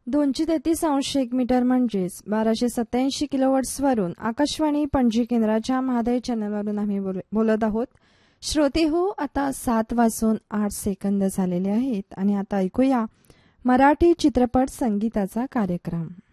233.1 metre म्हणजेच 1287 किलोवॉट्सवरून आकाशवाणी पणजी केंद्राच्या महादय चॅनलवरून आम्ही बोलत आहोत. श्रोते हो, आता 7:08 झालेले आहेत आणि आता ऐकूया मराठी चित्रपट संगीताचा कार्यक्रम.